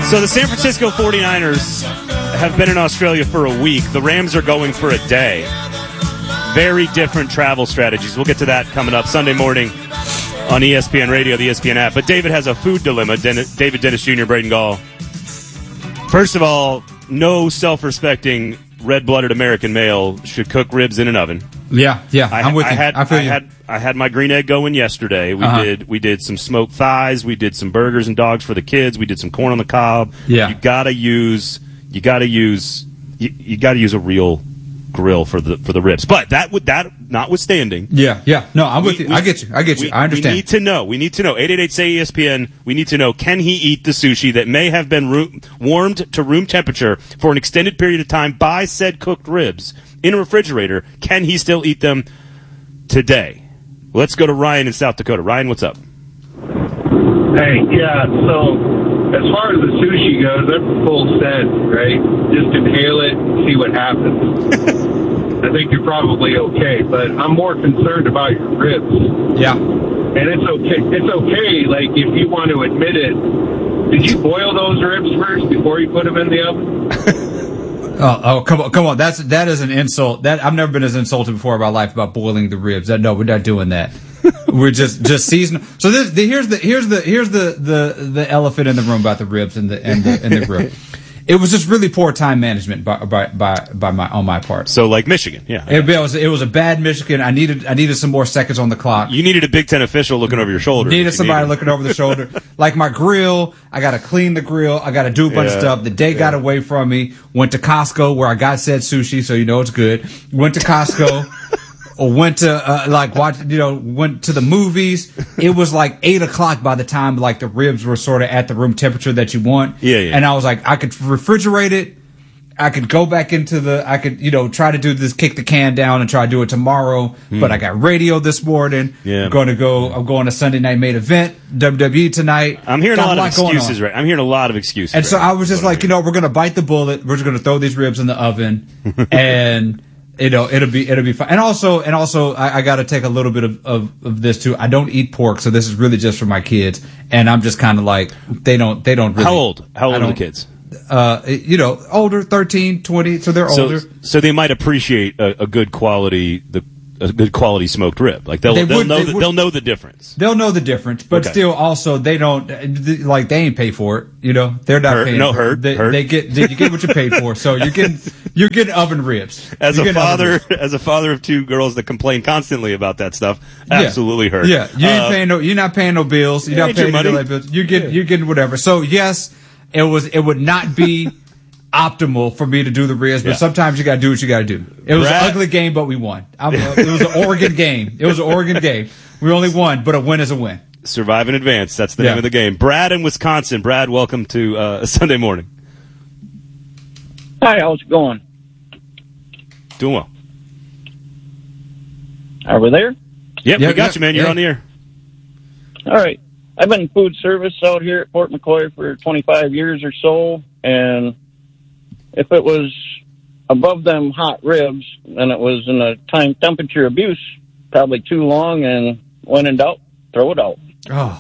So the San Francisco 49ers have been in Australia for a week. The Rams are going for a day. Very different travel strategies. We'll get to that coming up Sunday morning on ESPN Radio, the ESPN app. But David has a food dilemma. David Dennis Jr., Braden Gall. First of all, no self-respecting red-blooded American male should cook ribs in an oven. Yeah, I'm with you. I had my green egg going yesterday. We did some smoked thighs. We did some burgers and dogs for the kids. We did some corn on the cob. Yeah, you gotta use a real grill for the ribs. But that notwithstanding. Yeah. No, I'm with you. I get you. I understand. We need to know. 888-SAY-ESPN. We need to know, can he eat the sushi that may have been warmed to room temperature for an extended period of time by said cooked ribs in a refrigerator? Can he still eat them today? Let's go to Ryan in South Dakota. Ryan, what's up? Hey, yeah, so as far as the sushi goes, that's full send, right? Just inhale it and see what happens. I think you're probably okay, but I'm more concerned about your ribs. Yeah. And it's okay, like, if you want to admit it. Did you boil those ribs first before you put them in the oven? Oh, come on. That is an insult. That I've never been as insulted before in my life about boiling the ribs. No, we're not doing that. We're just seasoning. So here's the elephant in the room about the ribs and the grill. It was just really poor time management on my part. So like Michigan, yeah. It was a bad Michigan. I needed some more seconds on the clock. You needed a Big Ten official looking over your shoulder. Needed somebody looking over the shoulder. Like my grill, I got to clean the grill. I got to do a bunch of stuff. The day got away from me. Went to Costco where I got said sushi, so you know it's good. Went to Costco. Or went to went to the movies. It was like 8:00 by the time like the ribs were sort of at the room temperature that you want. Yeah. And I was like, I could refrigerate it. I could go back I could try to do this, kick the can down and try to do it tomorrow. But I got radio this morning. Yeah. I'm going to Sunday Night Main Event, WWE tonight. I'm hearing a lot of excuses, right? I'm hearing a lot of excuses. And so I was just like, we're going to bite the bullet. We're just going to throw these ribs in the oven and it'll be fine. And also, I got to take a little bit of this too. I don't eat pork, so this is really just for my kids. And I'm just kind of like, they don't really. How old are the kids? Older, 13, 20, so they're older. So they might appreciate a good quality smoked rib. Like they'll know the difference. They'll know the difference, but still also they ain't pay for it. They're not paying. No, hurt. You get what you pay for. So you're getting oven ribs. As a father of two girls that complain constantly about that stuff, absolutely hurt. Yeah, you're not paying no bills. You're not paying no bills. You're getting whatever. So yes, it would not be optimal for me to do the ribs, but sometimes you got to do what you got to do. It was an ugly game, but we won. It was an Oregon game. We only won, but a win is a win. Survive in advance. That's the name of the game. Brad in Wisconsin. Brad, welcome to Sunday morning. Hi, how's it going? Doing well. Are we there? Yep, we got you, man. You're on the air. All right. I've been in food service out here at Fort McCoy for 25 years or so, and if it was above them hot ribs, then it was in a time temperature abuse, probably too long, and when in doubt, throw it out.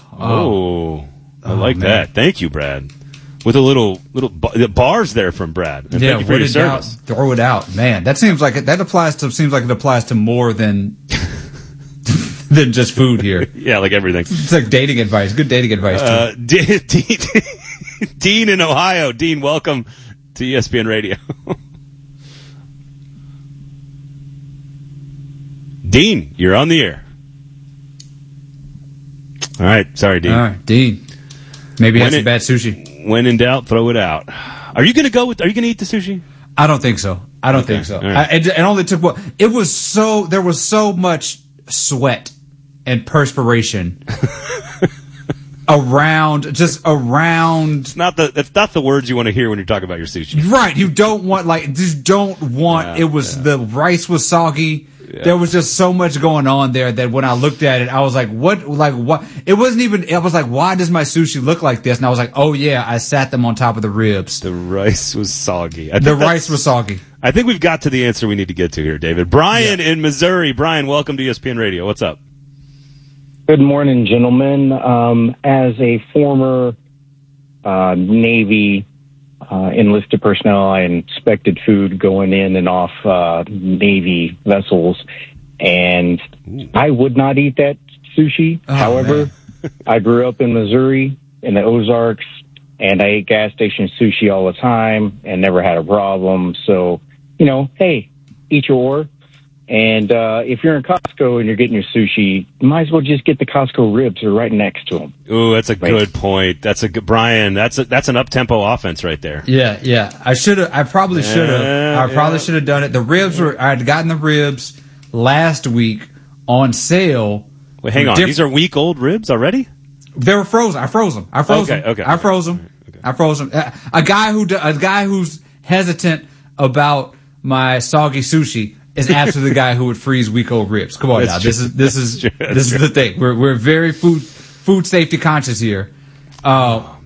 I like that. Thank you, Brad. With a little bars there from Brad. And thank you for your service. Throw it out, man. That seems like it applies to more than just food here. Yeah, like everything. It's like dating advice. Good dating advice too. Dean in Ohio. Dean, welcome to ESPN Radio. Dean, you're on the air. All right, sorry, Dean. All right, Dean. Maybe have some bad sushi. When in doubt, throw it out. Are you gonna eat the sushi? I don't think so. Think so. Right. It only took there was so much sweat and perspiration around. It's not the words you want to hear when you're talking about your sushi. Right. You don't want the rice was soggy. Yeah. There was just so much going on there that when I looked at it, I was like, what? It wasn't even, I was like, why does my sushi look like this? And I was like, oh yeah, I sat them on top of the ribs. The rice was soggy. Rice was soggy. I think we've got to the answer we need to get to here, David. Brian in Missouri. Brian, welcome to ESPN Radio. What's up? Good morning, gentlemen. As a former Navy enlisted personnel. I inspected food going in and off Navy vessels, and I would not eat that sushi. However, I grew up in Missouri in the Ozarks, and I ate gas station sushi all the time and never had a problem. So, hey, eat your oar. And if you're in Costco and you're getting your sushi, you might as well just get the Costco ribs. They're right next to them. Ooh, that's a good point. That's a good, Brian. That's an up-tempo offense right there. Yeah. I probably should have done it. The ribs I had gotten the ribs last week on sale. Wait, hang on. These are week-old ribs already? They were frozen. I froze them. I froze them. A guy who's hesitant about my soggy sushi is absolutely the guy who would freeze week-old ribs. Come on now. This is the thing. We're very food safety conscious here. I'm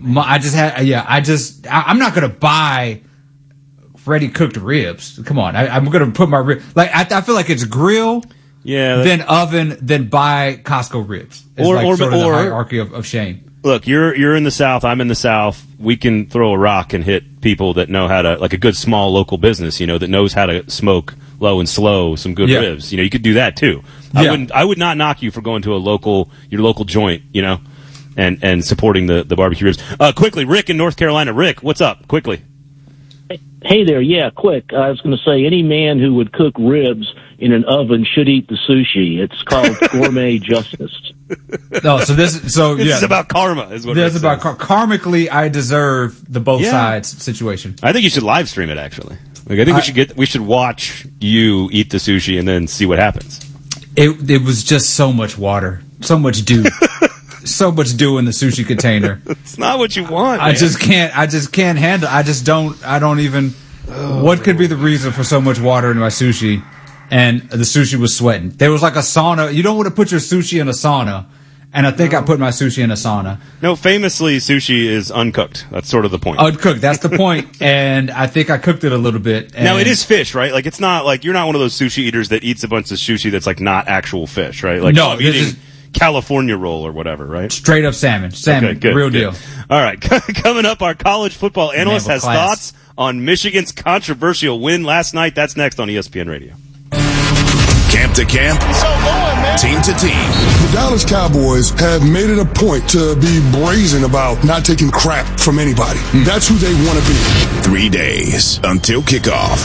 not gonna buy ready cooked ribs. Come on. I'm gonna put my rib I feel like it's grill. Yeah. Then oven, then buy Costco ribs. It's sort of the hierarchy of shame. Look, you're in the South. I'm in the South. We can throw a rock and hit people that know how to, like a good small local business, that knows how to smoke low and slow some good ribs. You could do that too. I would not knock you for going to your local joint, and supporting the barbecue ribs. Quickly, Rick in North Carolina. Rick, what's up? Quickly. Hey there. Yeah, quick. I was going to say any man who would cook ribs in an oven should eat the sushi. It's called gourmet justice. No, this is about karma, is what this is about. Karmically, I deserve the both sides situation. I think you should live stream it. Actually, I think we should watch you eat the sushi and then see what happens. It was just so much water, so much dew, so much dew in the sushi container. It's not what you want. I just can't handle. I don't even. What could be the reason for so much water in my sushi? And the sushi was sweating. There was like a sauna. You don't want to put your sushi in a sauna. And I think I put my sushi in a sauna. No, famously, sushi is uncooked. That's sort of the point. Uncooked. That's the point. And I think I cooked it a little bit. Now, it is fish, right? Like, it's not like you're not one of those sushi eaters that eats a bunch of sushi that's like not actual fish, right? Like, no, eating California roll or whatever, right? Straight up salmon. Okay, good, real good. deal. All right. Coming up, our college football analyst has thoughts on Michigan's controversial win last night. That's next on ESPN Radio. Camp to camp, team to team. The Dallas Cowboys have made it a point to be brazen about not taking crap from anybody. That's who they want to be. 3 days until kickoff.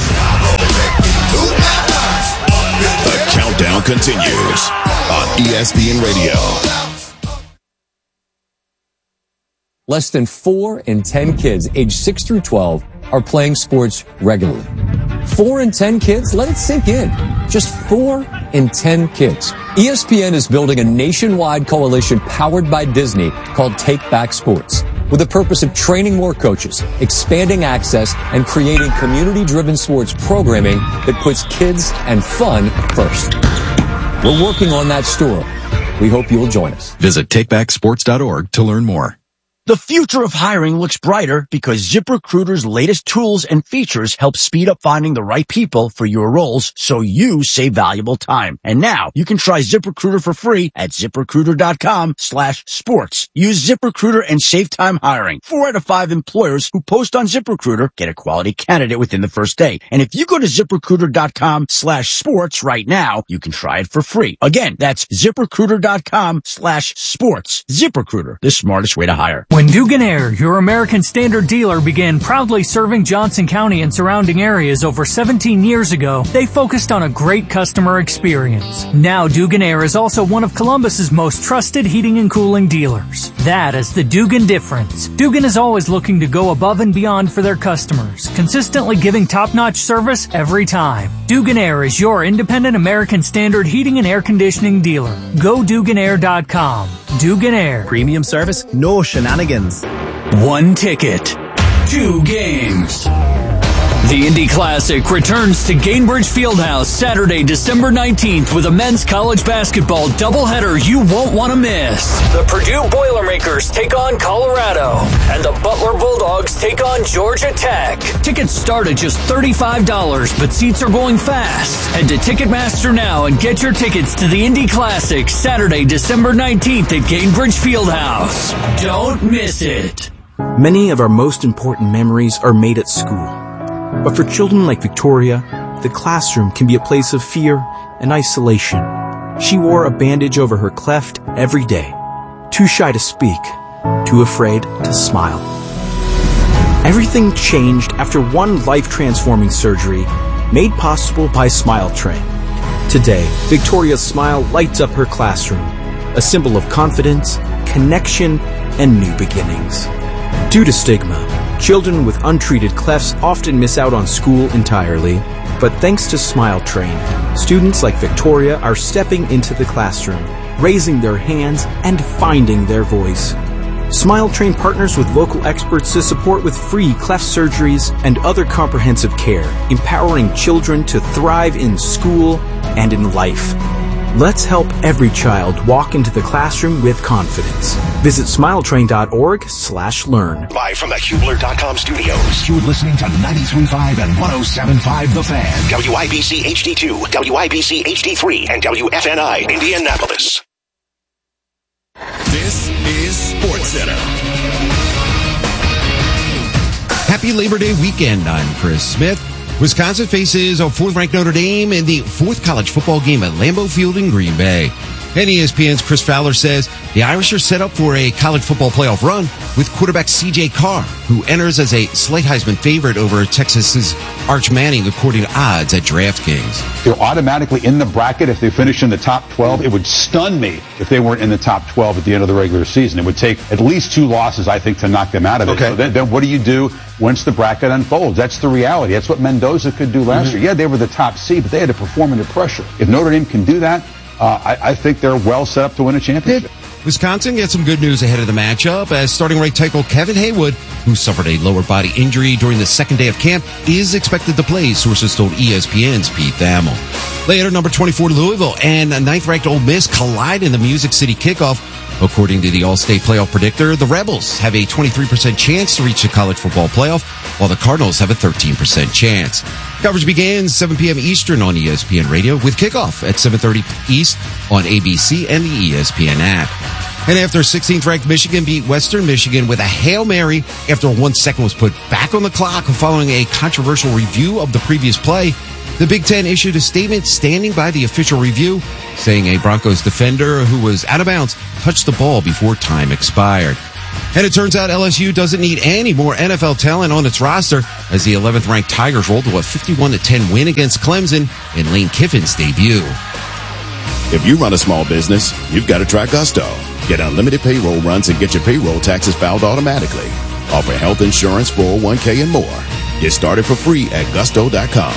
The countdown continues on ESPN Radio. Less than 4 in 10 kids aged 6 through 12 are playing sports regularly. 4 in 10 kids? Let it sink in. Just 4 in 10 kids. ESPN is building a nationwide coalition powered by Disney called Take Back Sports, with the purpose of training more coaches, expanding access, and creating community-driven sports programming that puts kids and fun first. We're working on that story. We hope you'll join us. Visit takebacksports.org to learn more. The future of hiring looks brighter because ZipRecruiter's latest tools and features help speed up finding the right people for your roles so you save valuable time. And now you can try ZipRecruiter for free at ZipRecruiter.com/sports. Use ZipRecruiter and save time hiring. 4 out of 5 employers who post on ZipRecruiter get a quality candidate within the first day. And if you go to ZipRecruiter.com/sports right now, you can try it for free. Again, that's ZipRecruiter.com/sports. ZipRecruiter, the smartest way to hire. When Dugan Air, your American Standard dealer, began proudly serving Johnson County and surrounding areas over 17 years ago, they focused on a great customer experience. Now Dugan Air is also one of Columbus's most trusted heating and cooling dealers. That is the Dugan difference. Dugan is always looking to go above and beyond for their customers, consistently giving top-notch service every time. Dugan Air is your independent American Standard heating and air conditioning dealer. Go DuganAir.com. Dugan Air. Premium service, no shenanigans. 1 ticket, 2 games. The Indy Classic returns to Gainbridge Fieldhouse Saturday, December 19th with a men's college basketball doubleheader you won't want to miss. The Purdue Boilermakers take on Colorado, and the Butler Bulldogs take on Georgia Tech. Tickets start at just $35, but seats are going fast. Head to Ticketmaster now and get your tickets to the Indy Classic Saturday, December 19th at Gainbridge Fieldhouse. Don't miss it. Many of our most important memories are made at school. But for children like Victoria, the classroom can be a place of fear and isolation. She wore a bandage over her cleft every day, too shy to speak, too afraid to smile. Everything changed after one life-transforming surgery made possible by Smile Train. Today, Victoria's smile lights up her classroom, a symbol of confidence, connection, and new beginnings. Due to stigma, children with untreated clefts often miss out on school entirely, but thanks to Smile Train, students like Victoria are stepping into the classroom, raising their hands, and finding their voice. Smile Train partners with local experts to support with free cleft surgeries and other comprehensive care, empowering children to thrive in school and in life. Let's help every child walk into the classroom with confidence. Visit smiletrain.org/learn. Live from the Hubler.com studios. You're listening to 93.5 and 107.5 The Fan. WIBC HD2, WIBC HD3, and WFNI Indianapolis. This is SportsCenter. Happy Labor Day weekend. I'm Chris Smith. Wisconsin faces a fourth-ranked Notre Dame in the fourth college football game at Lambeau Field in Green Bay. And ESPN's Chris Fowler says the Irish are set up for a college football playoff run with quarterback C.J. Carr, who enters as a slight Heisman favorite over Texas's Arch Manning, according to odds at DraftKings. They're automatically in the bracket if they finish in the top 12. It would stun me if they weren't in the top 12 at the end of the regular season. It would take at least 2 losses, I think, to knock them out of it. Okay. So then what do you do once the bracket unfolds? That's the reality. That's what Mendoza could do last year. Yeah, they were the top seed, but they had to perform under pressure. If Notre Dame can do that, I think they're well set up to win a championship. Wisconsin gets some good news ahead of the matchup as starting right tackle Kevin Haywood, who suffered a lower body injury during the second day of camp, is expected to play, sources told ESPN's Pete Thamel. Later, number 24 Louisville and 9th-ranked Ole Miss collide in the Music City kickoff. According to the All-State Playoff Predictor, the Rebels have a 23% chance to reach the college football playoff, while the Cardinals have a 13% chance. Coverage begins 7 p.m. Eastern on ESPN Radio with kickoff at 7:30 East on ABC and the ESPN app. And after 16th-ranked Michigan beat Western Michigan with a Hail Mary after 1 second was put back on the clock following a controversial review of the previous play, the Big Ten issued a statement standing by the official review, saying a Broncos defender who was out of bounds touched the ball before time expired. And it turns out LSU doesn't need any more NFL talent on its roster as the 11th-ranked Tigers rolled to a 51-10 win against Clemson in Lane Kiffin's debut. If you run a small business, you've got to try Gusto. Get unlimited payroll runs and get your payroll taxes filed automatically. Offer health insurance, 401k, and more. Get started for free at gusto.com.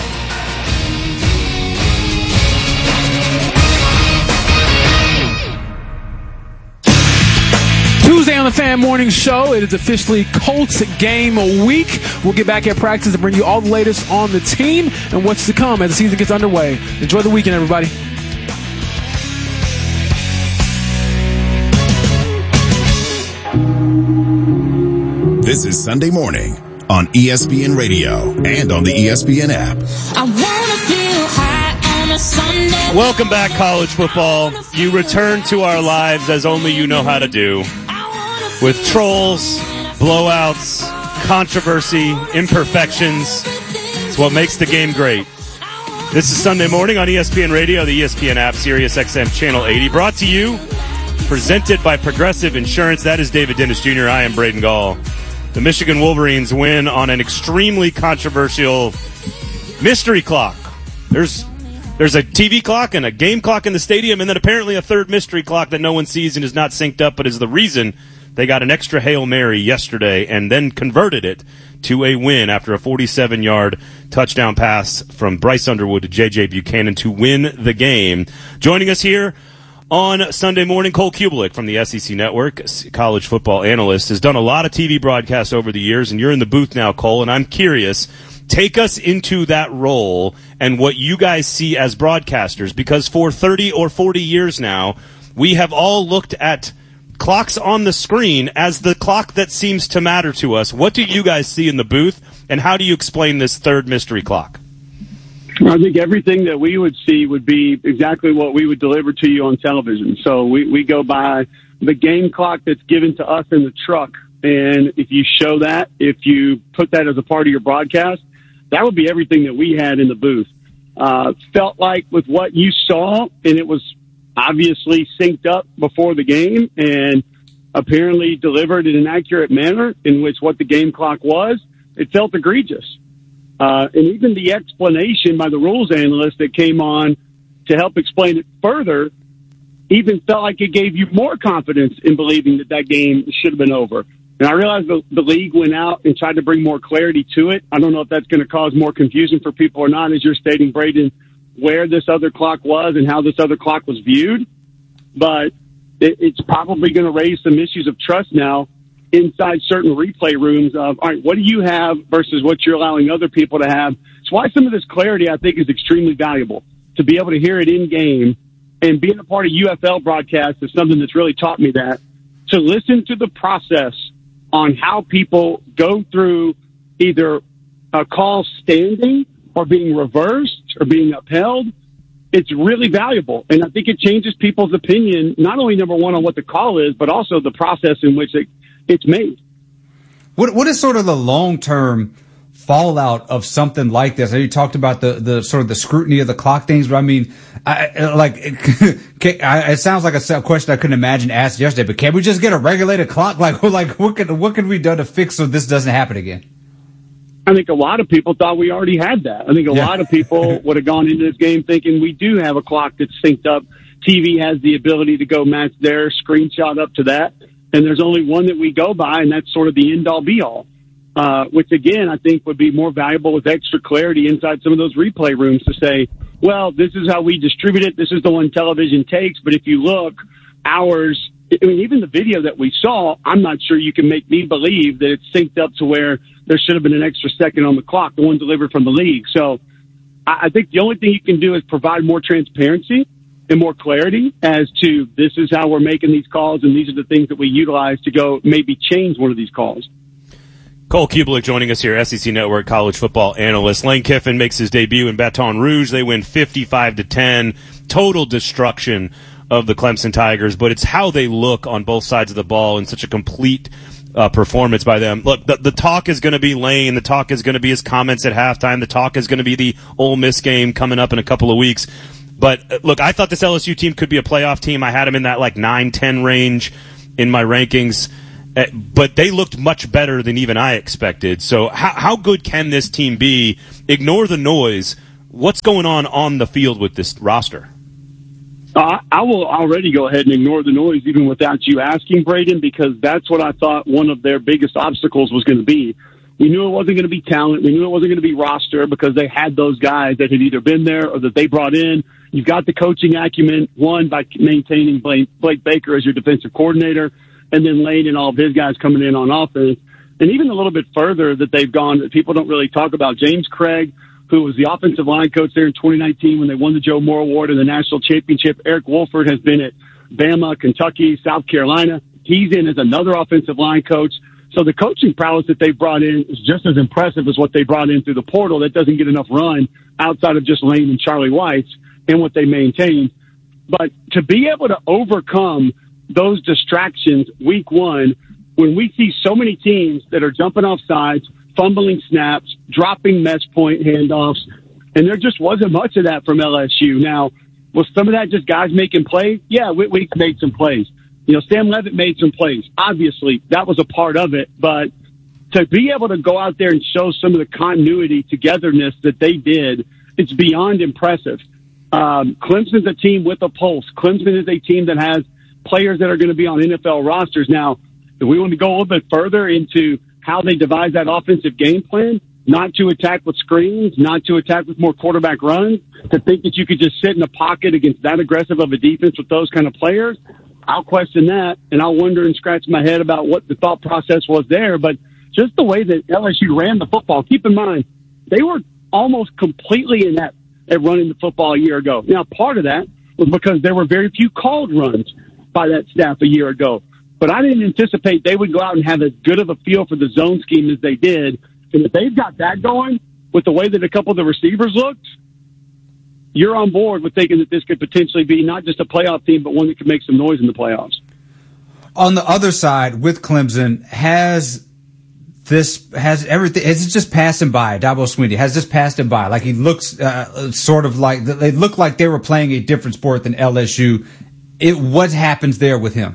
Tuesday on the Fan Morning Show. It is officially Colts game week. We'll get back at practice and bring you all the latest on the team and what's to come as the season gets underway. Enjoy the weekend, everybody. This is Sunday Morning on ESPN Radio and on the ESPN app. I wanna feel high on a Sunday. Welcome back, college football. You return to our lives as only you know how to do, with trolls, blowouts, controversy, imperfections. It's what makes the game great. This is Sunday Morning on ESPN Radio, the ESPN app, Sirius XM Channel 80, brought to you, presented by Progressive Insurance. That is David Dennis Jr. I am Braden Gall. The Michigan Wolverines win on an extremely controversial mystery clock. There's a TV clock and a game clock in the stadium, and then apparently a third mystery clock that no one sees and is not synced up, but is the reason they got an extra Hail Mary yesterday and then converted it to a win after a 47-yard touchdown pass from Bryce Underwood to J.J. Buchanan to win the game. Joining us here on Sunday Morning, Cole Kubelik from the SEC Network, college football analyst, has done a lot of TV broadcasts over the years, and you're in the booth now, Cole, and I'm curious, take us into that role and what you guys see as broadcasters, because for 30 or 40 years now, we have all looked at clocks on the screen as the clock that seems to matter to us. What do you guys see in the booth, and how do you explain this third mystery clock? I think everything that we would see would be exactly what we would deliver to you on television. So we go by the game clock that's given to us in the truck And if you show that, if you put that as a part of your broadcast, that would be everything that we had in the booth. Felt like with what you saw, and it was obviously synced up before the game and apparently delivered in an accurate manner in which what the game clock was, it felt egregious. And even the explanation by the rules analyst that came on to help explain it further even felt like it gave you more confidence in believing that that game should have been over. And I realize the league went out and tried to bring more clarity to it. I don't know if that's going to cause more confusion for people or not, as you're stating, Braden, where this other clock was and how this other clock was viewed. But it's probably going to raise some issues of trust now inside certain replay rooms of, all right, what do you have versus what you're allowing other people to have? It's why some of this clarity, I think, is extremely valuable. To be able to hear it in game and being a part of UFL broadcasts is something that's really taught me that. To listen to the process on how people go through either a call standing or being reversed or being upheld, it's really valuable. And I think it changes people's opinion, not only, number one, on what the call is, but also the process in which it's made. What is sort of the long-term fallout of something like this? You talked about the sort of the scrutiny of the clock things, but I mean, it sounds like a question I couldn't imagine asked yesterday, but can we just get a regulated clock? Like what can we do to fix so this doesn't happen again? I think a lot of people thought we already had that. I think a lot of people would have gone into this game thinking we do have a clock that's synced up. TV has the ability to go match their screenshot up to that. And there's only one that we go by, and that's sort of the end-all, be-all. Which, again, I think would be more valuable with extra clarity inside some of those replay rooms to say, well, this is how we distribute it. This is the one television takes. But if you look, ours, I mean, even the video that we saw, I'm not sure you can make me believe that it's synced up to where there should have been an extra second on the clock, the one delivered from the league. So I think the only thing you can do is provide more transparency and more clarity as to this is how we're making these calls and these are the things that we utilize to go maybe change one of these calls. Cole Kubelik joining us here, SEC Network college football analyst. Lane Kiffin makes his debut in Baton Rouge. They win 55-10. Total destruction of the Clemson Tigers, but it's how they look on both sides of the ball in such a complete performance by them. Look, the talk is going to be Lane. The talk is going to be his comments at halftime. The talk is going to be the Ole Miss game coming up in a couple of weeks. But, look, I thought this LSU team could be a playoff team. I had them in that, 9-10 range in my rankings. But they looked much better than even I expected. So how good can this team be? Ignore the noise. What's going on the field with this roster? I will already go ahead and ignore the noise even without you asking, Braden, because that's what I thought one of their biggest obstacles was going to be. We knew it wasn't going to be talent. We knew it wasn't going to be roster because they had those guys that had either been there or that they brought in. You've got the coaching acumen, one, by maintaining Blake Baker as your defensive coordinator, and then Lane and all of his guys coming in on offense. And even a little bit further that they've gone that people don't really talk about. James Craig, who was the offensive line coach there in 2019 when they won the Joe Moore Award in the national championship. Eric Wolford has been at Bama, Kentucky, South Carolina. He's in as another offensive line coach. So the coaching prowess that they brought in is just as impressive as what they brought in through the portal. That doesn't get enough run outside of just Lane and Charlie Weis and what they maintained. But to be able to overcome those distractions week one, when we see so many teams that are jumping off sides, fumbling snaps, dropping mesh point handoffs, and there just wasn't much of that from LSU. Now, was some of that just guys making plays? Yeah, Whitweek made some plays. Sam Levitt made some plays. Obviously, that was a part of it. But to be able to go out there and show some of the continuity, togetherness that they did, it's beyond impressive. Clemson's a team with a pulse. Clemson is a team that has players that are going to be on NFL rosters. Now, if we want to go a little bit further into how they devise that offensive game plan, not to attack with screens, not to attack with more quarterback runs, to think that you could just sit in a pocket against that aggressive of a defense with those kind of players, I'll question that, and I'll wonder and scratch my head about what the thought process was there. But just the way that LSU ran the football, keep in mind, they were almost completely inept at running the football a year ago. Now, part of that was because there were very few called runs by that staff a year ago. But I didn't anticipate they would go out and have as good of a feel for the zone scheme as they did. And if they've got that going with the way that a couple of the receivers looked, you're on board with thinking that this could potentially be not just a playoff team, but one that could make some noise in the playoffs. On the other side, with Clemson, has it just passed him by? Dabo Swinney has just passed him by. Like he looks sort of like they look like they were playing a different sport than LSU. What happens there with him?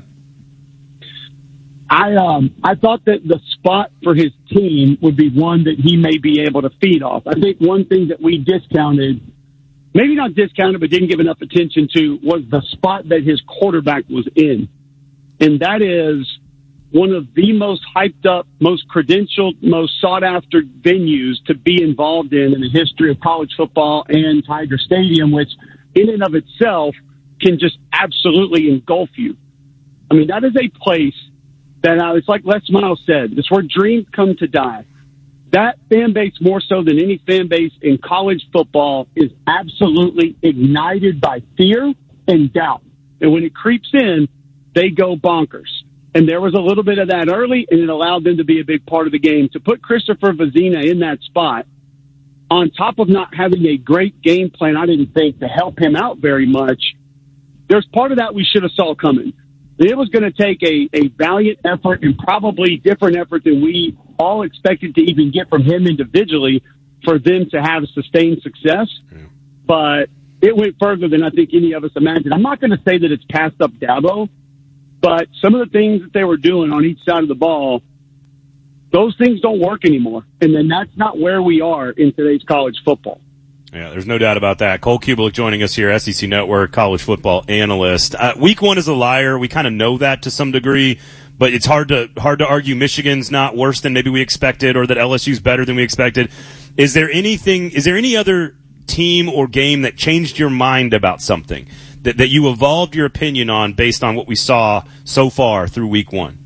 I thought that the spot for his team would be one that he may be able to feed off. I think one thing that we discounted, maybe not discounted, but didn't give enough attention to, was the spot that his quarterback was in. And that is one of the most hyped up, most credentialed, most sought after venues to be involved in the history of college football and Tiger Stadium, which in and of itself can just absolutely engulf you. I mean, that is a place that it's like Les Miles said, it's where dreams come to die. That fan base, more so than any fan base in college football, is absolutely ignited by fear and doubt. And when it creeps in, they go bonkers. And there was a little bit of that early, and it allowed them to be a big part of the game. To put Christopher Vezina in that spot, on top of not having a great game plan, I didn't think, to help him out very much, there's part of that we should have saw coming. It was going to take a valiant effort and probably different effort than we all expected to even get from him individually for them to have sustained success. Yeah. But it went further than I think any of us imagined. I'm not going to say that it's passed up Dabo, but some of the things that they were doing on each side of the ball, those things don't work anymore. And then that's not where we are in today's college football. Yeah, there's no doubt about that. Cole Cubelic joining us here, SEC Network college football analyst. Week 1 is a liar. We kind of know that to some degree, but it's hard to argue Michigan's not worse than maybe we expected or that LSU's better than we expected. Is there any other team or game that changed your mind about something that you evolved your opinion on based on what we saw so far through week 1?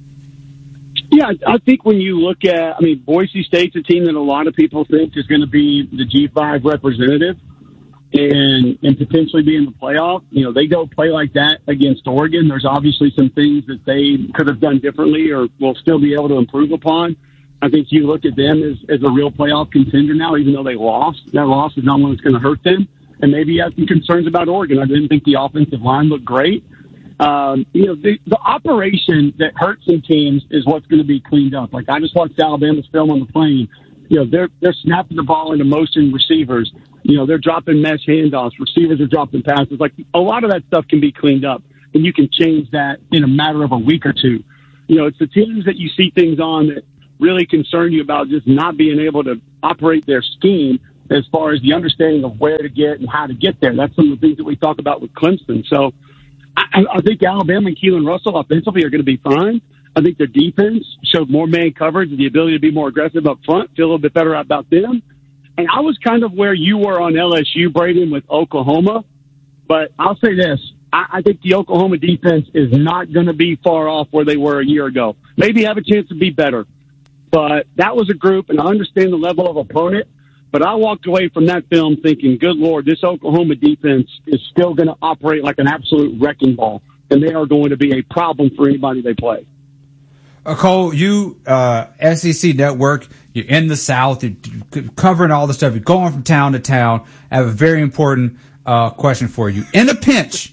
Yeah, I think when you look at, Boise State's a team that a lot of people think is going to be the G5 representative and potentially be in the playoff. You know, they go play like that against Oregon. There's obviously some things that they could have done differently or will still be able to improve upon. I think you look at them as a real playoff contender now, even though they lost. That loss is not one that's going to hurt them. And maybe you have some concerns about Oregon. I didn't think the offensive line looked great. The operation that hurts some teams is what's going to be cleaned up. Like I just watched Alabama's film on the plane. You know, they're snapping the ball into motion receivers. You know, they're dropping mesh handoffs. Receivers are dropping passes. Like a lot of that stuff can be cleaned up, and you can change that in a matter of a week or two. You know, it's the teams that you see things on that really concern you about just not being able to operate their scheme as far as the understanding of where to get and how to get there. That's some of the things that we talk about with Clemson. So I think Alabama and Keelan Russell offensively are going to be fine. I think their defense showed more man coverage and the ability to be more aggressive up front, feel a little bit better about them. And I was kind of where you were on LSU, Braden, with Oklahoma. But I'll say this. I think the Oklahoma defense is not going to be far off where they were a year ago. Maybe have a chance to be better. But that was a group, and I understand the level of opponent. But I walked away from that film thinking, good Lord, this Oklahoma defense is still going to operate like an absolute wrecking ball. And they are going to be a problem for anybody they play. Cole, you, SEC Network, you're in the South, you're covering all the stuff, you're going from town to town. I have a very important question for you. In a pinch,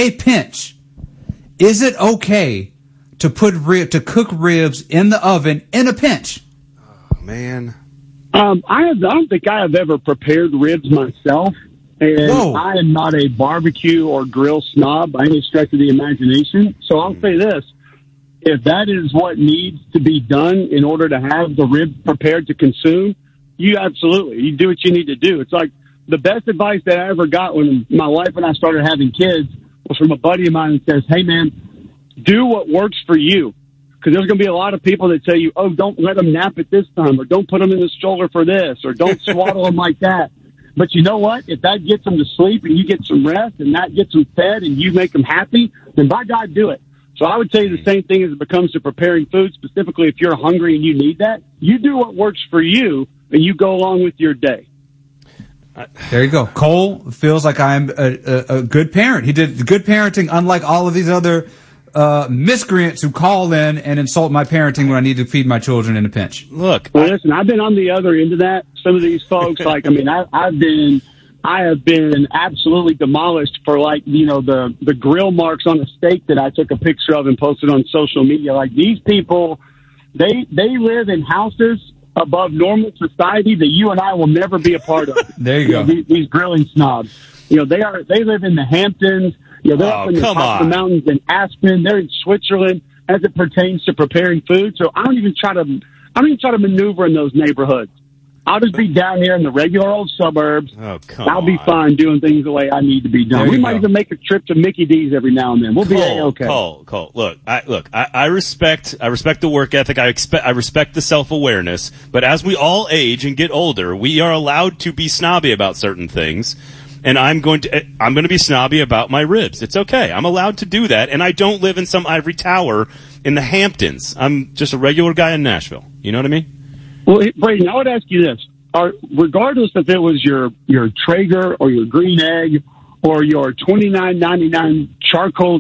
is it okay to cook ribs in the oven in a pinch? Oh, man. I don't think I have ever prepared ribs myself, and I am not a barbecue or grill snob by any stretch of the imagination. So I'll say this. If that is what needs to be done in order to have the ribs prepared to consume, you do what you need to do. It's like the best advice that I ever got when my wife and I started having kids was from a buddy of mine that says, hey, man, do what works for you. Because there's going to be a lot of people that tell you, oh, don't let them nap at this time, or don't put them in the stroller for this, or don't swaddle them like that. But you know what? If that gets them to sleep and you get some rest and that gets them fed and you make them happy, then by God, do it. So I would say the same thing as it comes to preparing food, specifically if you're hungry and you need that. You do what works for you, and you go along with your day. There you go. Cole feels like I'm a good parent. He did good parenting, unlike all of these other miscreants who call in and insult my parenting when I need to feed my children in a pinch. Look, well, listen, I've been on the other end of that. Some of these folks, I've been I have been absolutely demolished for, like, you know, the grill marks on a steak that I took a picture of and posted on social media. Like, these people, they live in houses above normal society that you and I will never be a part of. There you go. Know, these grilling snobs. You know, they live in the Hamptons. You know, they're up in the top of the mountains in Aspen. They're in Switzerland as it pertains to preparing food. So I don't even try to maneuver in those neighborhoods. I'll just be down here in the regular old suburbs. I'll be fine doing things the way I need to be done. We might even make a trip to Mickey D's every now and then. We'll be okay. Cole. Look, I respect the work ethic. I respect the self-awareness. But as we all age and get older, we are allowed to be snobby about certain things. And I'm going to be snobby about my ribs. It's okay. I'm allowed to do that. And I don't live in some ivory tower in the Hamptons. I'm just a regular guy in Nashville. You know what I mean? Well, Braden, I would ask you this. Regardless if it was your Traeger or your Green Egg or your $29.99 charcoal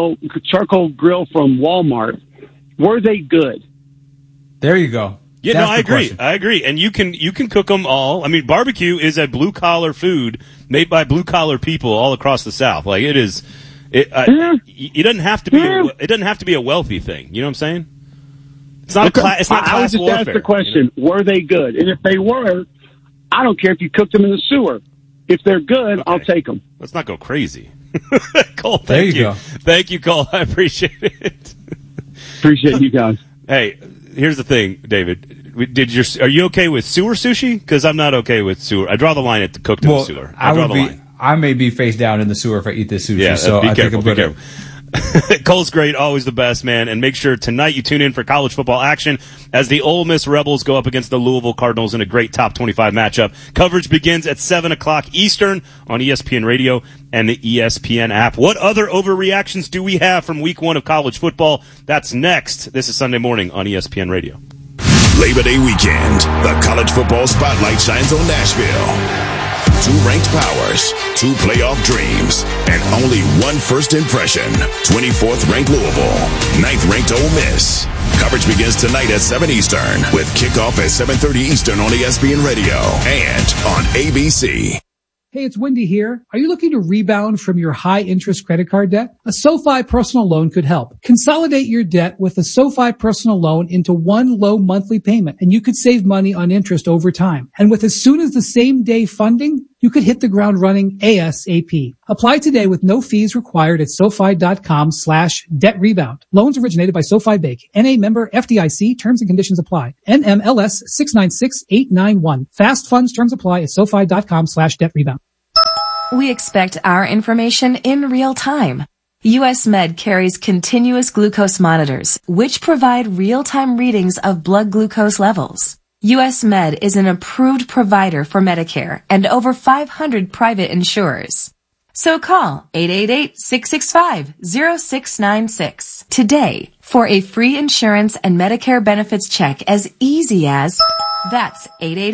grill from Walmart, were they good? There you go. Yeah, no, I agree. Question. I agree. And you can cook them all. I mean, barbecue is a blue collar food made by blue collar people all across the South. Like it is, it doesn't have to be. It doesn't have to be a wealthy thing. You know what I'm saying? It's not. It's not I would just warfare, ask the question: were they good? And if they were, I don't care if you cooked them in the sewer. If they're good, I'll take them. Let's not go crazy. Cole, thank you. Thank you, Cole. I appreciate it. Appreciate you guys. Hey, here's the thing, David. Are you okay with sewer sushi? Because I'm not okay with sewer. I draw the line at the cooked in the sewer. I may be face down in the sewer if I eat this sushi. Yeah, so be I careful. think I'm be careful. Cole's great, always the best, man. And make sure tonight you tune in for college football action as the Ole Miss Rebels go up against the Louisville Cardinals in a great top 25 matchup. Coverage begins at 7 o'clock Eastern on ESPN Radio and the ESPN app. What other overreactions do we have from week 1 of college football? That's next. This is Sunday Morning on ESPN Radio. Labor Day weekend, the college football spotlight shines on Nashville. 2 ranked powers, 2 playoff dreams, and only 1 first impression. 24th ranked Louisville, 9th ranked Ole Miss. Coverage begins tonight at 7 Eastern with kickoff at 7:30 Eastern on ESPN Radio and on ABC. Hey, it's Wendy here. Are you looking to rebound from your high-interest credit card debt? A SoFi personal loan could help. Consolidate your debt with a SoFi personal loan into one low monthly payment, and you could save money on interest over time. And with as soon as the same day funding, you could hit the ground running ASAP. Apply today with no fees required at SoFi.com/debt rebound. Loans originated by SoFi Bank. NA member FDIC. Terms and conditions apply. NMLS 696891. Fast funds terms apply at SoFi.com/debt rebound. We expect our information in real time. US Med carries continuous glucose monitors, which provide real-time readings of blood glucose levels. US Med is an approved provider for Medicare and over 500 private insurers. So call 888-665-0696 today for a free insurance and Medicare benefits check as easy as that's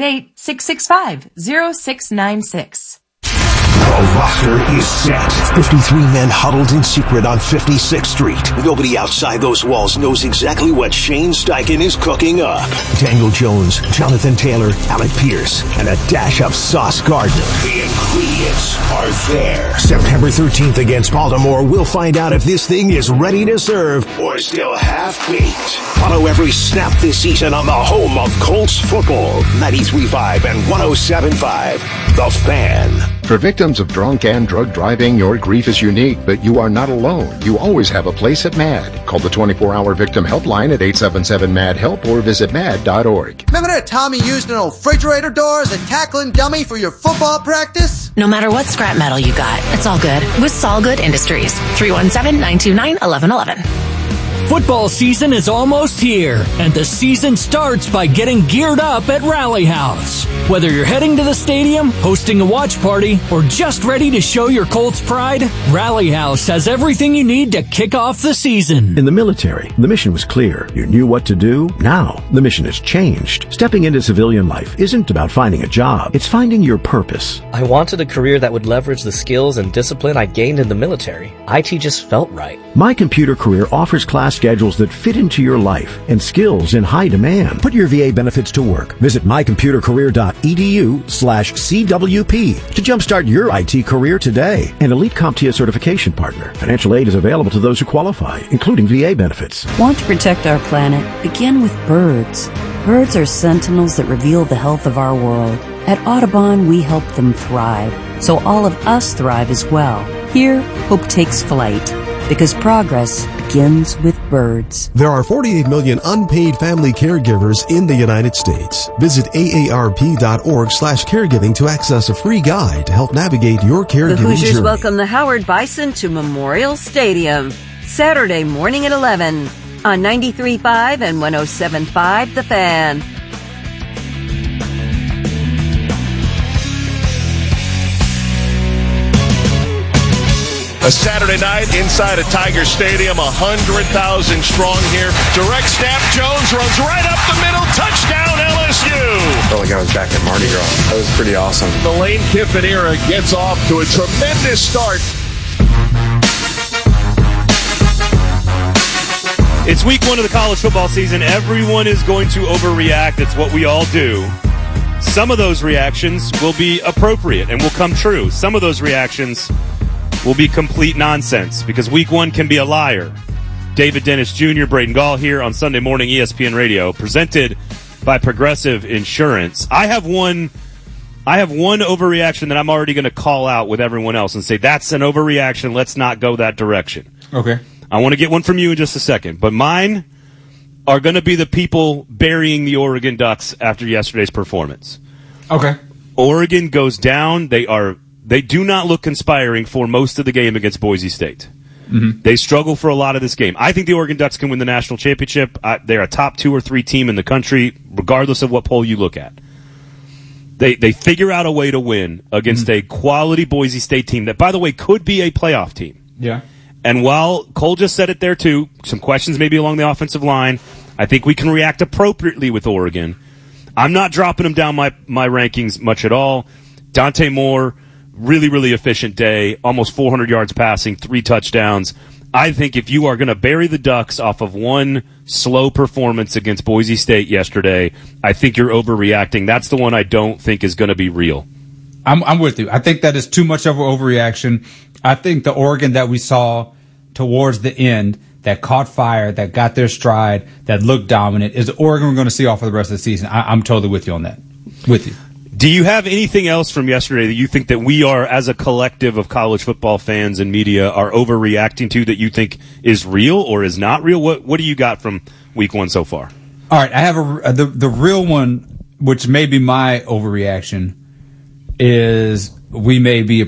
888-665-0696. The roster is set. 53 men huddled in secret on 56th Street. Nobody outside those walls knows exactly what Shane Steichen is cooking up. Daniel Jones, Jonathan Taylor, Alec Pierce, and a dash of Sauce Gardner. The ingredients are there. September 13th against Baltimore, we'll find out if this thing is ready to serve or still half-baked. Follow every snap this season on the home of Colts football. 93.5 and 107.5. The Fan. For victims of drunk and drug driving, your grief is unique, but you are not alone. You always have a place at MAD. Call the 24-hour victim helpline at 877-MAD-HELP or visit mad.org. Remember that time you used an old refrigerator door as a tackling dummy for your football practice? No matter what scrap metal you got, it's all good with Solgood Industries. 317-929-1111. Football season is almost here, and the season starts by getting geared up at Rally House. Whether you're heading to the stadium, hosting a watch party, or just ready to show your Colts pride, Rally House has everything you need to kick off the season. In the military, the mission was clear. You knew what to do. Now, the mission has changed. Stepping into civilian life isn't about finding a job. It's finding your purpose. I wanted a career that would leverage the skills and discipline I gained in the military. IT just felt right. My Computer Career offers class schedules that fit into your life and skills in high demand. Put your VA benefits to work. Visit mycomputercareer.edu/CWP to jumpstart your IT career today. An Elite CompTIA certification partner. Financial aid is available to those who qualify, including VA benefits. Want to protect our planet? Begin with birds. Birds are sentinels that reveal the health of our world. At Audubon, we help them thrive, so all of us thrive as well. Here, hope takes flight, because progress begins with birds. There are 48 million unpaid family caregivers in the United States. Visit aarp.org/caregiving to access a free guide to help navigate your caregiving The Hoosiers journey. welcome the Howard Bison to Memorial Stadium, Saturday morning at 11 on 93.5 and 107.5 The Fan. A Saturday night inside a Tiger Stadium, 100,000 strong here. Direct snap, Jones runs right up the middle, touchdown LSU! Felt like I was back at Mardi Gras. That was pretty awesome. The Lane Kiffin era gets off to a tremendous start. It's week 1 of the college football season. Everyone is going to overreact. It's what we all do. Some of those reactions will be appropriate and will come true. Some of those reactions will be complete nonsense because week 1 can be a liar. David Dennis Jr., Braden Gall here on Sunday morning ESPN Radio, presented by Progressive Insurance. I have one overreaction that I'm already going to call out with everyone else and say that's an overreaction. Let's not go that direction. Okay. I want to get one from you in just a second, but mine are going to be the people burying the Oregon Ducks after yesterday's performance. Okay. Oregon goes down. They do not look conspiring for most of the game against Boise State. Mm-hmm. They struggle for a lot of this game. I think the Oregon Ducks can win the national championship. They're a top 2 or 3 team in the country, regardless of what poll you look at. They figure out a way to win against a quality Boise State team that, by the way, could be a playoff team. Yeah. And while Cole just said it there too, some questions maybe along the offensive line, I think we can react appropriately with Oregon. I'm not dropping them down my rankings much at all. Dante Moore, really, really efficient day, almost 400 yards passing, 3 touchdowns. I think if you are going to bury the Ducks off of one slow performance against Boise State yesterday, I think you're overreacting. That's the one I don't think is going to be real. I'm with you. I think that is too much of an overreaction. I think the Oregon that we saw towards the end that caught fire, that got their stride, that looked dominant, is the Oregon we're going to see off for the rest of the season. I'm totally with you on that. With you. Do you have anything else from yesterday that you think that we are, as a collective of college football fans and media, are overreacting to that you think is real or is not real? What do you got from week 1 so far? All right, I have the real one, which may be my overreaction, is we may be